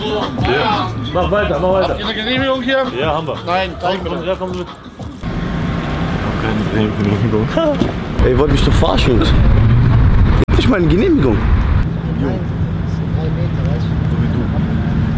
Ja. Mach weiter, mach weiter. Habt ihr eine Genehmigung hier? Ja, haben wir. Nein, zeig mir Ja, komm mit. Keine Genehmigung. Ey, ihr wollt mich doch verarschen, Jungs. Gebt euch mal eine Genehmigung.